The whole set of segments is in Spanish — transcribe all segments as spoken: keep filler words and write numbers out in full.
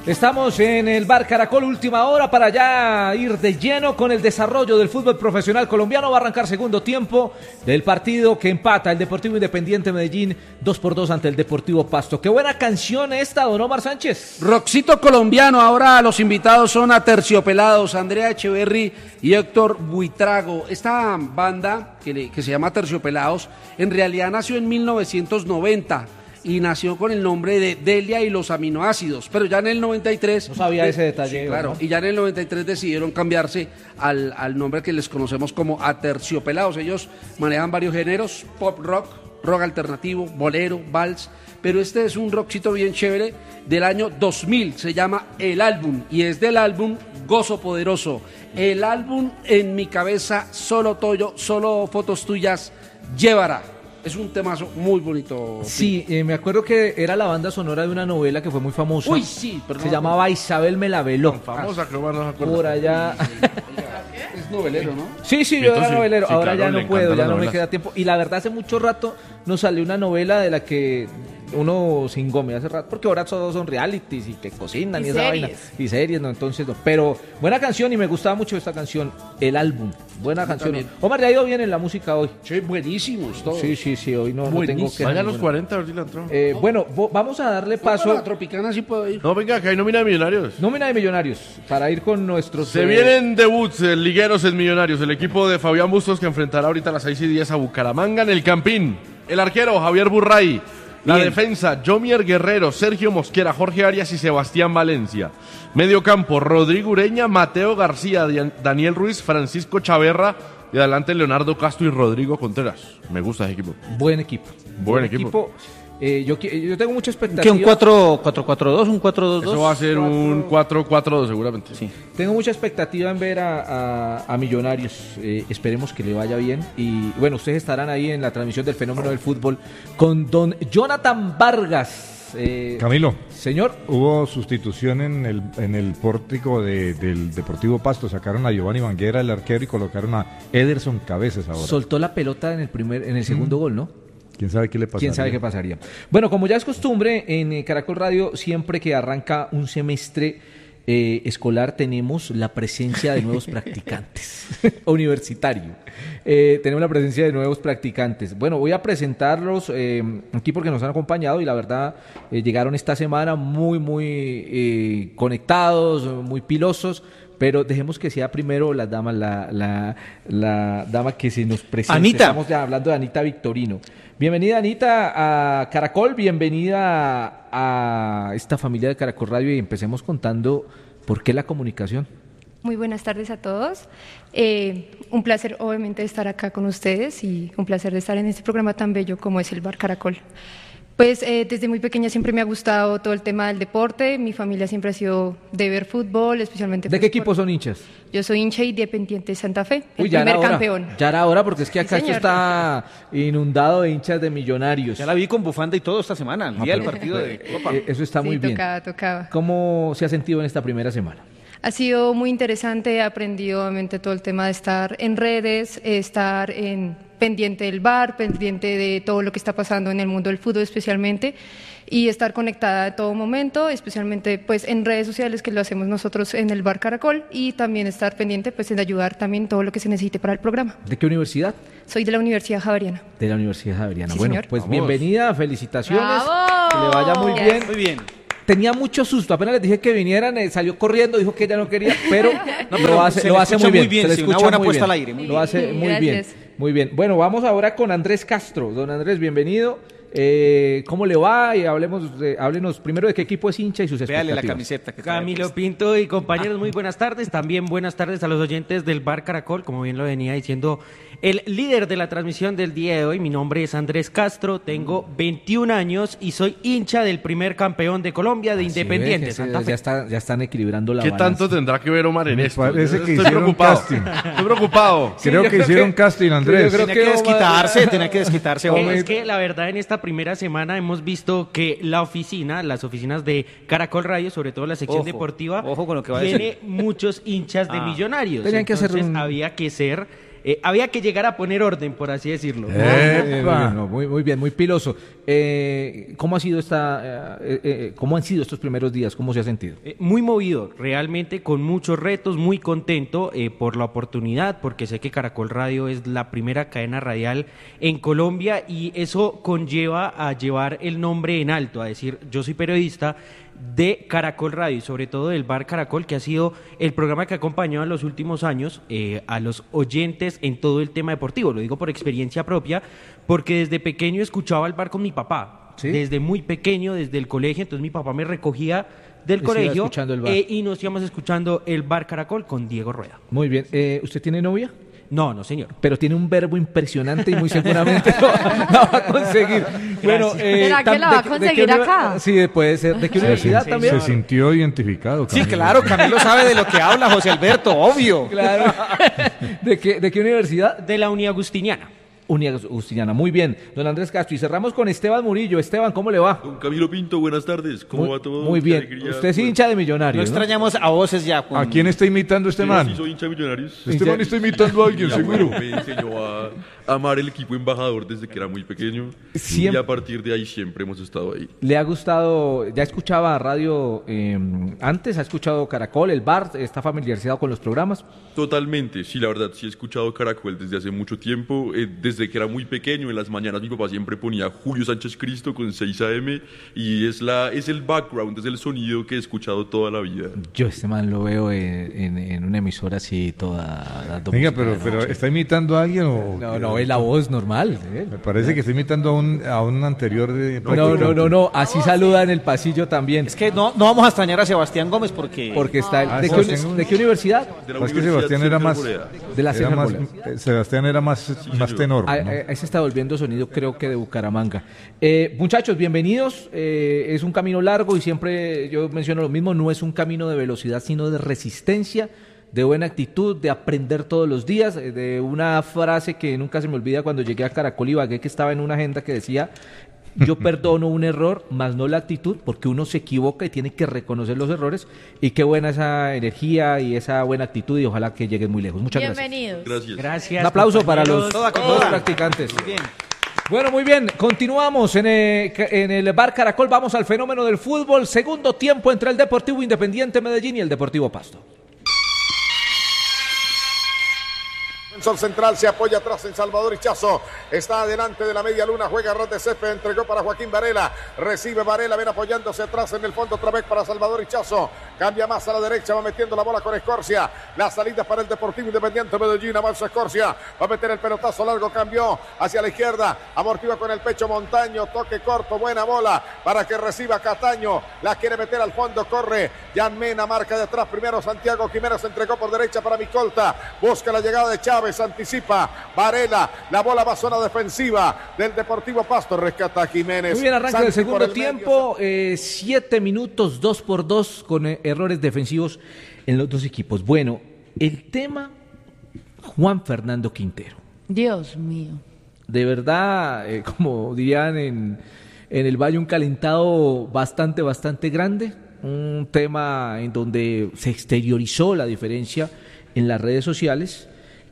Estamos en el Bar Caracol, última hora para ya ir de lleno con el desarrollo del fútbol profesional colombiano. Va a arrancar segundo tiempo del partido que empata el Deportivo Independiente Medellín dos por dos ante el Deportivo Pasto. Qué buena canción esta, don Omar Sánchez. Roxito colombiano, ahora los invitados son Aterciopelados, Andrea Echeverry y Héctor Buitrago. Esta banda que, le, que se llama Aterciopelados en realidad nació en mil novecientos noventa. Y nació con el nombre de Delia y los aminoácidos, pero ya en el noventa y tres... No sabía ese detalle. Sí, claro, ¿no? Y ya en el noventa y tres decidieron cambiarse al, al nombre que les conocemos como Aterciopelados. Ellos manejan varios géneros, pop rock, rock alternativo, bolero, vals, pero este es un rockcito bien chévere del año dos mil, se llama El Álbum, y es del álbum Gozo Poderoso. El álbum En mi cabeza, solo Toyo, solo fotos tuyas, llevará. Es un temazo muy bonito. Sí, eh, me acuerdo que era la banda sonora de una novela que fue muy famosa. Uy, sí. Pero se no, llamaba Isabel me la veló. Famosa, que no se acuerda. Por allá. Es novelero, ¿no? Sí, sí, yo era sí, novelero. sí, Ahora claro, ya no puedo, ya no novelas. me queda tiempo. Y la verdad, hace mucho rato nos salió una novela de la que uno se engome hace rato, porque ahora todos son realities y que cocinan y, Y esa series. vaina. Y series, ¿no? Entonces, no. Pero buena canción y me gustaba mucho esta canción, El Álbum. Buena canción. también. Omar, ¿le ha ido bien en la música hoy? Sí, buenísimos todos. Sí, sí, sí, hoy no, no tengo que... Vaya a los cuarenta, a ver si la entró. Eh, bueno, vo- vamos a darle paso... No, la Tropicana sí puedo ir. No, venga, que hay nómina de Millonarios. Nómina de Millonarios, para ir con nuestros... Se eh, vienen debuts eh, ligueros en Millonarios. El equipo de Fabián Bustos que enfrentará ahorita a las seis y diez a Bucaramanga en el Campín. El arquero Javier Burray. La Bien. defensa Jomier Guerrero, Sergio Mosquera, Jorge Arias y Sebastián Valencia. Medio campo Rodrigo Ureña, Mateo García, Dian- Daniel Ruiz, Francisco Chaverra. Y adelante Leonardo Castro y Rodrigo Contreras. Me gusta ese equipo. Buen equipo. Buen equipo. Eh, yo, qui- yo tengo mucha expectativa. ¿Qué, un cuatro cuatro cuatro dos, un cuatro dos dos? Eso va a ser un cuatro cuatro dos seguramente. Sí. Tengo mucha expectativa en ver a, a- a Millonarios. Eh, esperemos que le vaya bien. Y bueno, ustedes estarán ahí en la transmisión del fenómeno del fútbol con don Jonathan Vargas. Eh, Camilo, señor, hubo sustitución en el, en el pórtico de- del Deportivo Pasto. Sacaron a Giovanni Banguera, el arquero, y colocaron a Ederson Cabezas ahora. soltó la pelota en el primer, en el segundo gol, ¿no? ¿Quién sabe qué le pasó? ¿Quién sabe qué pasaría? Bueno, como ya es costumbre, en eh, Caracol Radio, siempre que arranca un semestre eh, escolar, tenemos la presencia de nuevos practicantes. Universitario. Eh, tenemos la presencia de nuevos practicantes. Bueno, voy a presentarlos eh, aquí porque nos han acompañado y la verdad eh, llegaron esta semana muy, muy eh, conectados, muy pilosos. Pero dejemos que sea primero la dama, la, la, la dama que se nos presenta. Anita. Estamos ya hablando de Anita Victorino. Bienvenida, Anita, a Caracol. Bienvenida a esta familia de Caracol Radio. Y empecemos contando por qué la comunicación. Muy buenas tardes a todos. Eh, un placer, obviamente, estar acá con ustedes y un placer de estar en este programa tan bello como es el Bar Caracol. Pues eh, desde muy pequeña siempre me ha gustado todo el tema del deporte. Mi familia siempre ha sido de ver fútbol, especialmente. ¿De pues, qué equipo por- son hinchas? Yo soy hincha Independiente de Santa Fe, el Uy, ya primer era hora. campeón. Ya era hora porque es que acá Sí, esto señor. está inundado de hinchas de Millonarios. Ya la vi con bufanda y todo esta semana, el día del pero- partido de Copa. Eh, Eso está Sí, muy bien. tocaba, tocaba. ¿Cómo se ha sentido en esta primera semana? Ha sido muy interesante, he aprendido obviamente todo el tema de estar en redes, estar en, pendiente del bar, pendiente de todo lo que está pasando en el mundo del fútbol especialmente y estar conectada a todo momento, especialmente pues en redes sociales que lo hacemos nosotros en el Bar Caracol y también estar pendiente pues en ayudar también todo lo que se necesite para el programa. ¿De qué universidad? Soy de la Universidad Javeriana. De la Universidad Javeriana. Sí, bueno, señor. pues Vamos. bienvenida, felicitaciones. ¡Bravo! Que le vaya muy Yes. bien. Muy bien. Tenía mucho susto, apenas les dije que vinieran, eh, salió corriendo, dijo que ella no quería, pero, No, pero lo hace, se lo le hace escucha muy bien, muy bien, se le sí, escucha una buena muy puesta bien. al aire, muy Lo hace bien. muy Gracias. bien, muy bien. Bueno, vamos ahora con Andrés Castro. Don Andrés, bienvenido. Eh, ¿Cómo le va? Y hablemos de, háblenos primero de qué equipo es hincha y sus Véale expectativas. la camiseta que trae Camilo puesta. Pinto y compañeros, muy buenas tardes. También buenas tardes a los oyentes del Bar Caracol, como bien lo venía diciendo el líder de la transmisión del día de hoy. Mi nombre es Andrés Castro, tengo veintiún años y soy hincha del primer campeón de Colombia de Así Independiente ve, que Santa se- Fe. Ya, está, ya están equilibrando la ¿Qué balanza. tanto tendrá que ver Omar en Me esto? parece Estoy que hicieron preocupado. casting. Estoy preocupado. Sí, Creo yo que creo hicieron que- casting, Andrés. yo creo Tenía que que Omar- desquitarse, tenía que desquitarse. Eh, hombre. Es que la verdad en esta primera semana hemos visto que la oficina, las oficinas de Caracol Radio, sobre todo la sección Ojo, deportiva, ojo con lo que va a tiene decir. muchos hinchas de Ah. Millonarios. Tenían que hacer Entonces un- había que ser eh, había que llegar a poner orden, por así decirlo. Eh, muy, bien, no, muy, muy bien, muy piloso. Eh, ¿Cómo ha sido esta, eh, eh, cómo han sido estos primeros días? ¿Cómo se ha sentido? Eh, Muy movido, realmente con muchos retos, muy contento eh, por la oportunidad, porque sé que Caracol Radio es la primera cadena radial en Colombia y eso conlleva a llevar el nombre en alto, a decir, yo soy periodista de Caracol Radio y sobre todo del Bar Caracol, que ha sido el programa que ha acompañado en los últimos años eh, a los oyentes en todo el tema deportivo. Lo digo por experiencia propia, porque desde pequeño escuchaba el bar con mi papá. ¿Sí? Desde muy pequeño, desde el colegio, entonces mi papá me recogía del Les iba colegio escuchando el bar. eh, y nos íbamos escuchando el Bar Caracol con Diego Rueda. Muy bien. Eh, ¿Usted tiene novia? No, no, señor. Pero tiene un verbo impresionante y muy seguramente lo, lo va a conseguir. Bueno, eh, ¿Será que tam- la va a de- de conseguir qué uni- acá? Sí, puede ser. ¿De qué universidad se, también? se sintió identificado. Sí, Camilo. claro, Camilo sabe de lo que habla, José Alberto, obvio. Claro. ¿De qué, ¿De qué universidad? De la Uni Agustiniana. Uni Agustiniana. Muy bien. Don Andrés Castro. Y cerramos con Esteban Murillo. Esteban, ¿cómo le va? Don Camilo Pinto, buenas tardes. ¿Cómo Muy, va todo? muy Qué bien. alegría. Usted sí Pues, hincha de No Millonarios, ¿no? extrañamos a voces ya. Juan. ¿A quién está imitando este sí, man? sí, soy hincha de Millonarios. Este man está imitando a alguien, Mi seguro. abuelo me enseñó a amar el equipo embajador desde que era muy pequeño. Siempre- Y a partir de ahí siempre hemos estado ahí. ¿Le ha gustado? ¿Ya escuchaba radio eh, antes? ¿Ha escuchado Caracol, el bar? ¿Está familiarizado con los programas? Totalmente, sí, la verdad, sí he escuchado Caracol desde hace mucho tiempo. Eh, desde que era muy pequeño, en las mañanas mi papá siempre ponía Julio Sánchez Cristo con seis A M y es, la, es el background, es el sonido que he escuchado toda la vida. Yo este man lo veo en, en- en una emisora así toda dando Venga, música pero, de pero noche. ¿está imitando a alguien o...? No, no, es la voz normal. ¿eh? Me parece que está imitando a un, a un anterior de... No, no, no, no, así saluda en el pasillo también. Es que no, no vamos a extrañar a Sebastián Gómez porque... Porque está... el- Ah, ¿de, Sebastián qué, Gómez. ¿De qué universidad? De la Es que Universidad Sebastián era Sergio más... Arboleda. De la era Sergio más Arboleda. eh, Sebastián era más, más señor. tenor, Ah, ¿no? eh, ahí se está volviendo sonido, creo que de Bucaramanga. Eh, muchachos, bienvenidos. Eh, es un camino largo y siempre yo menciono lo mismo, no es un camino de velocidad, sino de resistencia, de buena actitud, de aprender todos los días, eh, de una frase que nunca se me olvida cuando llegué a Caracol y Ibagué, que estaba en una agenda que decía: yo perdono un error, más no la actitud, porque uno se equivoca y tiene que reconocer los errores. Y qué buena esa energía y esa buena actitud, y ojalá que lleguen muy lejos. Muchas gracias. Bienvenidos. Gracias. Gracias. Un aplauso para los, compañeros. Toda con todos los toda. practicantes. Muy bien. Bueno, muy bien, continuamos en el, en el Bar Caracol, vamos al fenómeno del fútbol, segundo tiempo entre el Deportivo Independiente Medellín y el Deportivo Pasto. Sol central se apoya atrás en Salvador Hichazo. Está adelante de la media luna. Juega Rat de Cepe. Entregó para Joaquín Varela. Recibe Varela. Ven apoyándose atrás en el fondo otra vez para Salvador Hichazo. Cambia más a la derecha. Va metiendo la bola con Escorcia. La salida para el Deportivo Independiente Medellín. Avanza Escorcia. Va a meter el pelotazo largo. Cambió hacia la izquierda. Amortigua con el pecho Montaño. Toque corto. Buena bola para que reciba Cataño. La quiere meter al fondo. Corre. Jan Mena marca de atrás. Primero Santiago Jiménez. Entregó por derecha para Micolta. Busca la llegada de Chávez. Anticipa Varela, la bola va a zona defensiva del Deportivo Pasto, rescata a Jiménez. Muy bien, arranque Santi del segundo por el tiempo, eh, siete minutos, dos por dos, con eh, errores defensivos en los dos equipos. Bueno, el tema Juan Fernando Quintero. Dios mío. De verdad, eh, como dirían en, en el Valle, un calentado bastante, bastante grande. Un tema en donde se exteriorizó la diferencia en las redes sociales.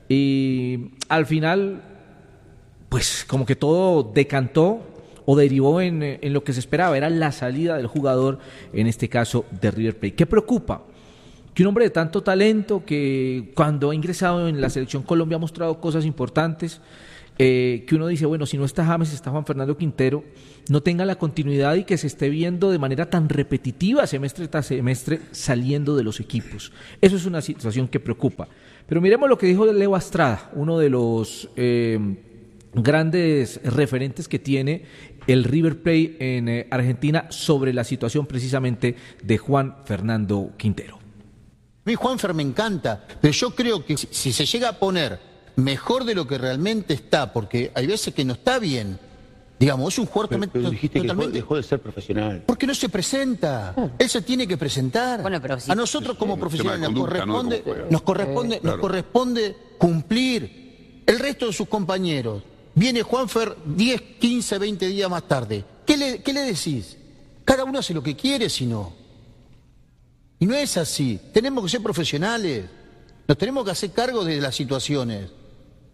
Y al final, pues como que todo decantó o derivó en, en lo que se esperaba, era la salida del jugador, en este caso de River Plate. ¿Qué preocupa? Que un hombre de tanto talento, que cuando ha ingresado en la selección Colombia ha mostrado cosas importantes, eh, que uno dice, bueno, si no está James, está Juan Fernando Quintero, no tenga la continuidad y que se esté viendo de manera tan repetitiva semestre tras semestre saliendo de los equipos. Eso es una situación que preocupa. Pero miremos lo que dijo Leo Astrada, uno de los eh, grandes referentes que tiene el River Plate en eh, Argentina sobre la situación precisamente de Juan Fernando Quintero. A mí Juanfer me encanta, pero yo creo que si, si se llega a poner mejor de lo que realmente está, porque hay veces que no está bien, digamos, es un jugador Pero, pero to- dijiste que totalmente... dejó, dejó de ser profesional. Porque no se presenta. Él se tiene que presentar. Bueno, pero sí. A nosotros como un profesionales tema de nos conducta, ¿no? corresponde, De cómo juega. nos corresponde, Eh, claro. nos corresponde cumplir. El resto de sus compañeros. Viene Juanfer diez, quince, veinte días más tarde. ¿Qué le, qué le decís? Cada uno hace lo que quiere, si no. Y no es así. Tenemos que ser profesionales. Nos tenemos que hacer cargo de las situaciones.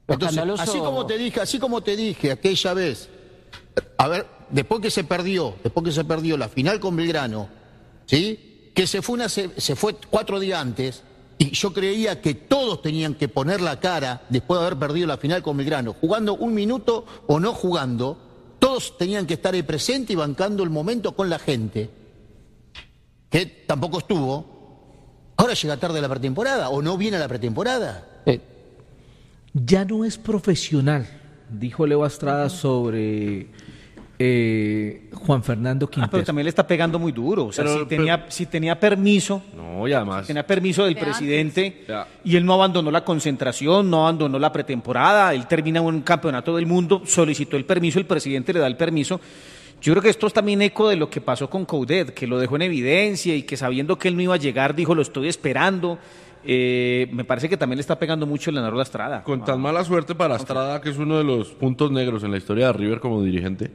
Entonces, así como te dije, así como te dije aquella vez, a ver, después que se perdió, después que se perdió la final con Belgrano, ¿sí? Que se fue una se, se fue cuatro días antes, y yo creía que todos tenían que poner la cara después de haber perdido la final con Belgrano, jugando un minuto o no jugando, todos tenían que estar ahí presente y bancando el momento con la gente, que tampoco estuvo. Ahora llega tarde la pretemporada o no viene a la pretemporada. Eh, ya no es profesional, dijo Leo Astrada sobre eh, Juan Fernando Quintero. Ah, pero también le está pegando muy duro. O sea, Pero- si, tenía, si tenía permiso, No, y además. tenía permiso del De presidente Ya. y él no abandonó la concentración, no abandonó la pretemporada, él termina un campeonato del mundo, solicitó el permiso, el presidente le da el permiso. Yo creo que esto es también eco de lo que pasó con Coudet, que lo dejó en evidencia y que sabiendo que él no iba a llegar, dijo, lo estoy esperando. Eh, me parece que también le está pegando mucho Leonardo Astrada. Con tan mala suerte para Astrada, que es uno de los puntos negros en la historia de River como dirigente,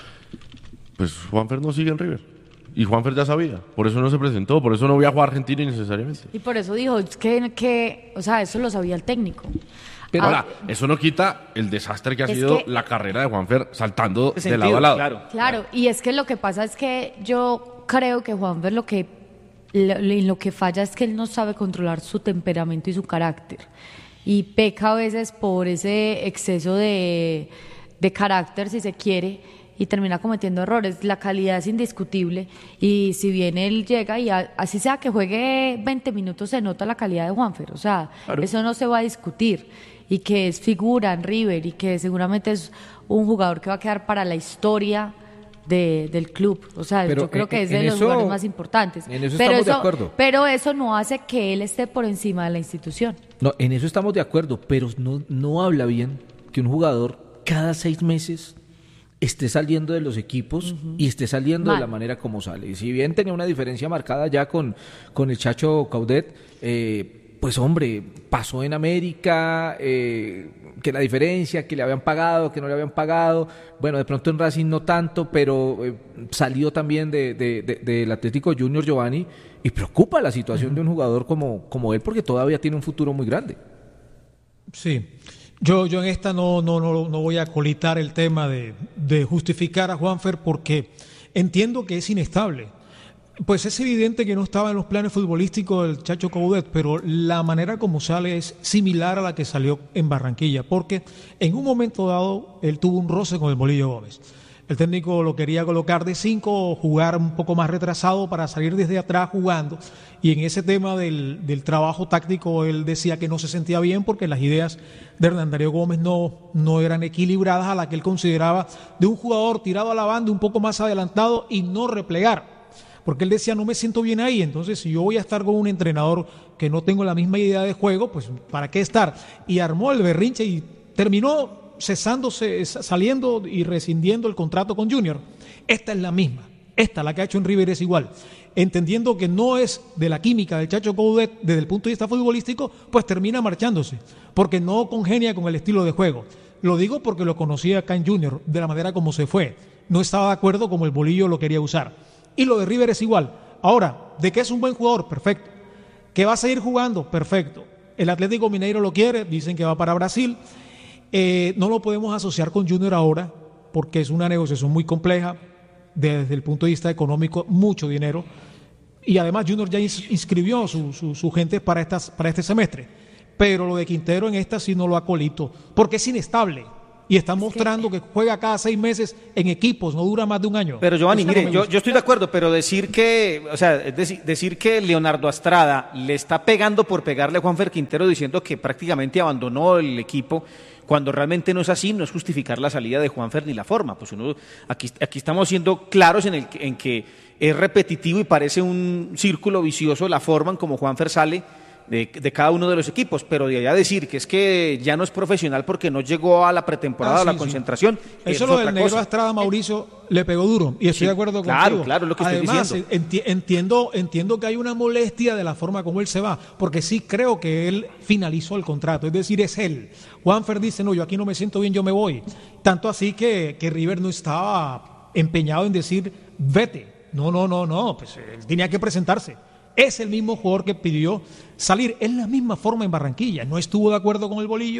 pues Juanfer no sigue en River. Y Juanfer ya sabía, por eso no se presentó, por eso no viajó a Argentina innecesariamente. Y por eso dijo, es que, que, o sea, eso lo sabía el técnico. Pero- Ahora, eso no quita el desastre que ha Es sido que- la carrera de Juanfer saltando Ese de sentido, lado a lado. claro. Claro, y es que lo que pasa es que yo creo que Juanfer lo que lo, lo que falla es que él no sabe controlar su temperamento y su carácter. Y peca a veces por ese exceso de, de carácter, si se quiere, y termina cometiendo errores. La calidad es indiscutible y si bien él llega y a- así sea que juegue veinte minutos, se nota la calidad de Juanfer. O sea, Claro. eso no se va a discutir. Y que es figura en River y que seguramente es un jugador que va a quedar para la historia de, del club. O sea, Pero yo creo en- que es en de los eso- jugadores más importantes. en eso pero estamos de eso, acuerdo. pero eso no hace que él esté por encima de la institución. No, en eso estamos de acuerdo, pero no, no habla bien que un jugador cada seis meses esté saliendo de los equipos y esté saliendo Mal. de la manera como sale. Y si bien tenía una diferencia marcada ya con, con el Chacho Coudet, eh, pues hombre, pasó en América, eh, que la diferencia, que le habían pagado, que no le habían pagado, bueno, de pronto en Racing no tanto, pero eh, salió también de, de- de- del Atlético Junior Giovanni y preocupa la situación de un jugador como, como él porque todavía tiene un futuro muy grande. Sí, yo, yo en esta no, no, no, no voy a colitar el tema de, de justificar a Juanfer porque entiendo que es inestable. Pues es evidente que no estaba en los planes futbolísticos del Chacho Coudet, pero la manera como sale es similar a la que salió en Barranquilla, porque en un momento dado él tuvo un roce con el Bolillo Gómez. El técnico lo quería colocar de cinco, jugar un poco más retrasado para salir desde atrás jugando. Y en ese tema del, del trabajo táctico él decía que no se sentía bien porque las ideas de Hernán Darío Gómez no, no eran equilibradas a la que él consideraba de un jugador tirado a la banda un poco más adelantado y no replegar. Porque él decía, no me siento bien ahí, entonces si yo voy a estar con un entrenador que no tengo la misma idea de juego, pues ¿para qué estar? Y armó el berrinche y terminó cesándose, saliendo y rescindiendo el contrato con Junior. Esta es la misma, esta la que ha hecho en River es igual. Entendiendo que no es de la química del Chacho Coudet desde el punto de vista futbolístico, pues termina marchándose, porque no congenia con el estilo de juego. Lo digo porque lo conocía acá en Junior, de la manera como se fue. No estaba de acuerdo como el Bolillo lo quería usar. Y lo de River es igual. Ahora, ¿de qué es un buen jugador? Perfecto. ¿Que va a seguir jugando? Perfecto. El Atlético Mineiro lo quiere, dicen que va para Brasil. Eh, no lo podemos asociar con Junior ahora, porque es una negociación muy compleja, desde el punto de vista económico, mucho dinero. Y además Junior ya ins- inscribió su, su, su gente para, estas, para este semestre. Pero lo de Quintero en esta sí no lo acolito, porque es inestable. Y está mostrando que juega cada seis meses en equipos, no dura más de un año. Pero Giovanni, Eso no mire, me yo, gusta. yo estoy de acuerdo, pero decir que, o sea, es decir, decir que Leonardo Astrada le está pegando por pegarle a Juanfer Quintero diciendo que prácticamente abandonó el equipo, cuando realmente no es así, no es justificar la salida de Juanfer ni la forma. Pues uno, aquí, aquí estamos siendo claros en, el, que- en que es repetitivo y parece un círculo vicioso la forma en como Juanfer sale de, de cada uno de los equipos, pero de allá decir que es que ya no es profesional porque no llegó a la pretemporada, Ah, a la sí, sí. concentración, Eso es lo otra del negro cosa. Astrada Mauricio le pegó duro y estoy Sí, de acuerdo claro, contigo. claro, es lo que estoy Además, diciendo. enti- entiendo, entiendo que hay una molestia de la forma como él se va, porque sí creo que él finalizó el contrato, es decir, es él. Juanfer dice, no, yo aquí no me siento bien, yo me voy. Tanto así que, que River no estaba empeñado en decir, vete. No, no, no, no, pues él tenía que presentarse. Es el mismo jugador que pidió salir. Es la misma forma en Barranquilla. No estuvo de acuerdo con el Bolillo,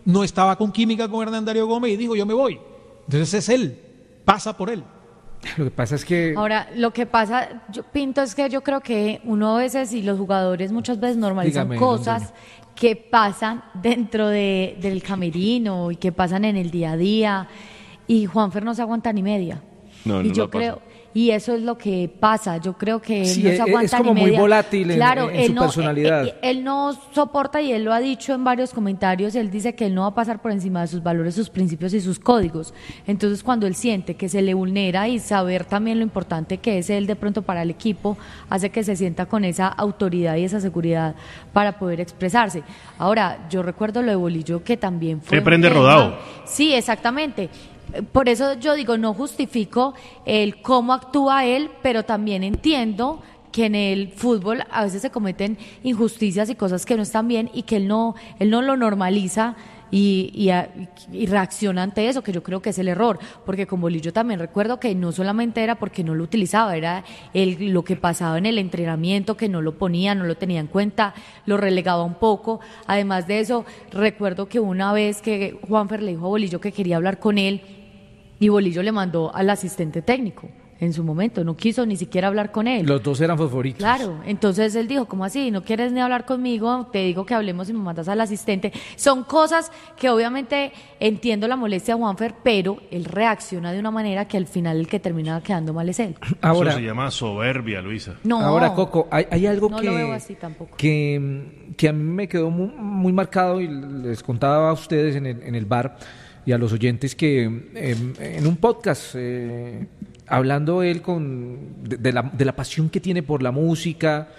no estaba con química con Hernán Darío Gómez y dijo yo me voy. Entonces es él, pasa por él. Lo que pasa es que... Ahora, lo que pasa, yo, Pinto, es que yo creo que uno a veces y los jugadores muchas veces normalizan Dígame, cosas don Duño. que pasan dentro de, del camerino y que pasan en el día a día, y Juanfer no se aguanta ni media. No, y no yo la pasa. creo y eso es lo que pasa. Yo creo que él Sí, no es- se aguanta es como ni muy media. volátil en- Claro, en él su no, personalidad. Él, él no soporta, y él lo ha dicho en varios comentarios, él dice que él no va a pasar por encima de sus valores, sus principios y sus códigos. Entonces, cuando él siente que se le vulnera, y saber también lo importante que es él de pronto para el equipo, hace que se sienta con esa autoridad y esa seguridad para poder expresarse. Ahora, yo recuerdo lo de Bolillo, que también fue... Que un prende tema- rodado. Sí, exactamente. Por eso yo digo, no justifico el cómo actúa él, pero también entiendo que en el fútbol a veces se cometen injusticias y cosas que no están bien, y que él no, él no lo normaliza y, y, a- y reacciona ante eso, que yo creo que es el error, porque con Bolillo también recuerdo que no solamente era porque no lo utilizaba, era el, lo que pasaba en el entrenamiento, que no lo ponía, no lo tenía en cuenta, lo relegaba un poco. Además de eso, recuerdo que una vez que Juanfer le dijo a Bolillo que quería hablar con él, y Bolillo le mandó al asistente técnico en su momento, no quiso ni siquiera hablar con él. Los dos eran fosforitos. Claro, entonces él dijo, ¿cómo así? ¿No quieres ni hablar conmigo? Te digo que hablemos y me mandas al asistente. Son cosas que obviamente entiendo la molestia de Juanfer, pero él reacciona de una manera que al final el que termina quedando mal es él. Ahora, Eso se llama soberbia, Luisa. No, ahora Coco, hay, hay algo no que, lo veo así tampoco. que, que a mí me quedó muy, muy marcado, y les contaba a ustedes en el, en el bar y a los oyentes que eh, en un podcast, eh, hablando él con de, de la, de la pasión que tiene por la música,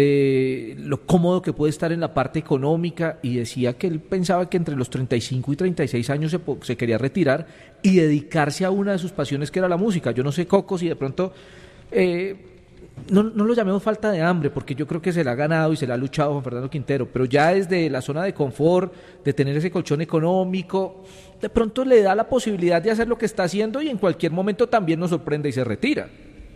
de lo cómodo que puede estar en la parte económica, y decía que él pensaba que entre los treinta y cinco y treinta y seis años se, po- se quería retirar y dedicarse a una de sus pasiones, que era la música. Yo no sé, Coco, si de pronto... Eh, no, no lo llamemos falta de hambre, porque yo creo que se la ha ganado y se la ha luchado Juan Fernando Quintero, pero ya desde la zona de confort, de tener ese colchón económico, de pronto le da la posibilidad de hacer lo que está haciendo, y en cualquier momento también nos sorprende y se retira.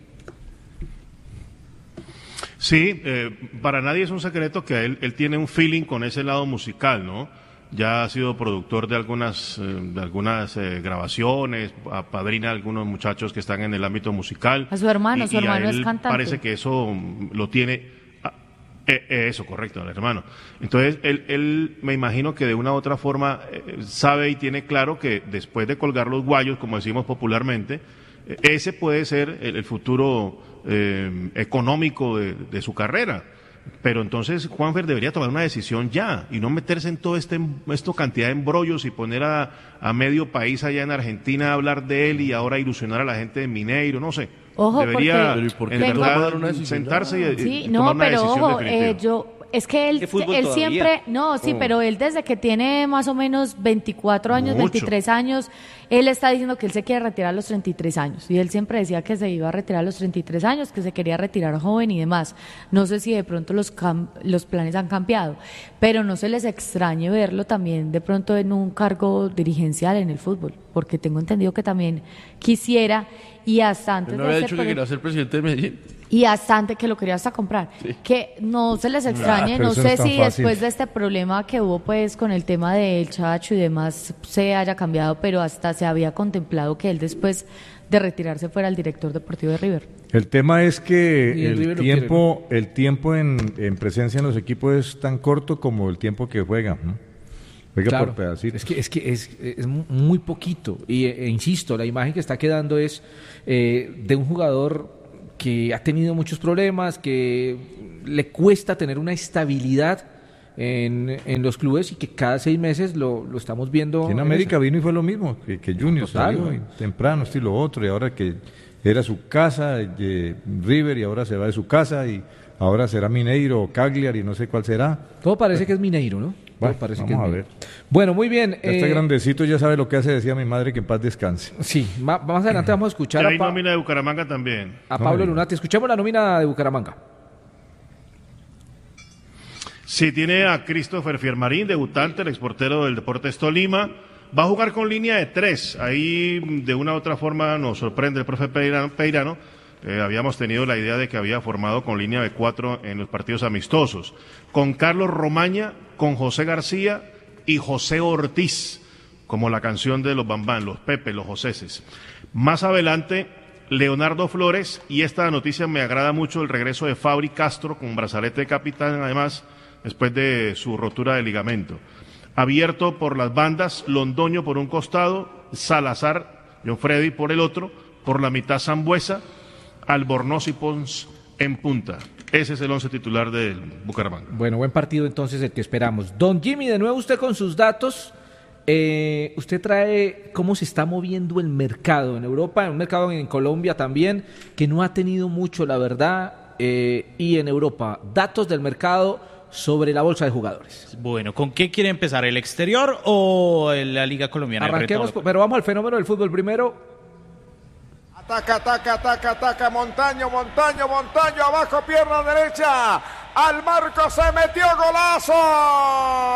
Sí, eh, para nadie es un secreto que él, él tiene un feeling con ese lado musical, ¿no? Ya ha sido productor de algunas, eh, de algunas eh, grabaciones, apadrina a algunos muchachos que están en el ámbito musical. A su hermano, Y- su y a hermano él es cantante. Parece que eso mm, lo tiene. ah, eh, eh, eso, correcto, el hermano. Entonces, él, él me imagino que de una u otra forma eh, sabe y tiene claro que después de colgar los guayos, como decimos popularmente, eh, ese puede ser el, el futuro eh, económico de, de su carrera. Pero entonces Juanfer debería tomar una decisión ya y no meterse en todo este esto cantidad de embrollos y poner a, a medio país allá en Argentina a hablar de él y ahora ilusionar a la gente de Mineiro, no sé. Ojo, debería porque- ¿y por qué en no verdad tomar una decisión sentarse y, y Sí, tomar no, una pero decisión ojo, definitiva. eh, yo, es que él, ¿Qué fútbol él todavía? siempre, no, sí, Oh. pero él desde que tiene más o menos veinticuatro años, Mucho. veintitrés años, él está diciendo que él se quiere retirar a los treinta y tres años, y él siempre decía que se iba a retirar a los treinta y tres años, que se quería retirar joven y demás. No sé si de pronto los, cam- los planes han cambiado, pero no se les extrañe verlo también de pronto en un cargo dirigencial en el fútbol, porque tengo entendido que también quisiera, y hasta antes Él no de había ser dicho que pre- quería ser presidente de Medellín. y hasta antes que lo quería hasta comprar. Que no se les extrañe, Ah, pero no eso no sé es tan si fácil. después de este problema que hubo pues con el tema del Chacho y demás se haya cambiado, pero hasta se había contemplado que él después de retirarse fuera el director deportivo de River. El tema es que Y el River el lo tiempo, el tiempo en, en presencia en los equipos es tan corto como el tiempo que juega, ¿no? Juega Claro, por pedacitos. es que es que es, es muy poquito, y e, insisto, la imagen que está quedando es eh, de un jugador que ha tenido muchos problemas, que le cuesta tener una estabilidad en, en los clubes, y que cada seis meses lo, lo estamos viendo. En en América esa. vino y fue lo mismo, que, que Junior Total, salió ¿no? y temprano, esto y lo otro, y ahora que era su casa, de River, y ahora se va de su casa, y ahora será Mineiro o Cagliari, y no sé cuál será. Todo parece que es Mineiro, ¿no? Todo Bueno, parece vamos que es a Mineiro. ver. Bueno, muy bien. Ya está eh, grandecito, ya sabe lo que hace, decía mi madre, que en paz descanse. Sí, ma- más adelante vamos a Que escuchar a, hay Pa- nómina de Bucaramanga también. a No Pablo me diga. Lunati. Escuchemos la nómina de Bucaramanga. Sí, tiene a Christopher Fiermarín, debutante, el exportero del Deportes Tolima. Va a jugar con línea de tres. Ahí, de una u otra forma, nos sorprende el profe Peirano. Peirano. Eh, habíamos tenido la idea de que había formado con línea de cuatro en los partidos amistosos. Con Carlos Romaña, con José García y José Ortiz, como la canción de los Bambán, los Pepe, los Joseses. Más adelante, Leonardo Flores, y esta noticia me agrada mucho, el regreso de Fabri Castro con brazalete de capitán, además, después de su rotura de ligamento. Abierto por las bandas, Londoño por un costado, Salazar, John Freddy por el otro, por la mitad Sambuesa, Albornoz y Pons en punta. Ese es el once titular del Bucaramanga. Bueno, buen partido entonces el que esperamos. Don Jimmy, de nuevo usted con sus datos. Eh, usted trae cómo se está moviendo el mercado en Europa, un mercado en Colombia también, que no ha tenido mucho, la verdad, eh, y en Europa. Datos del mercado sobre la bolsa de jugadores. Bueno, ¿con qué quiere empezar? ¿El exterior o la Liga Colombiana? Arranquemos, pero vamos al fenómeno del fútbol primero. Ataca, ataca, ataca, ataca, Montaño, Montaño, Montaño, abajo, pierna derecha, al marco se metió, golazo.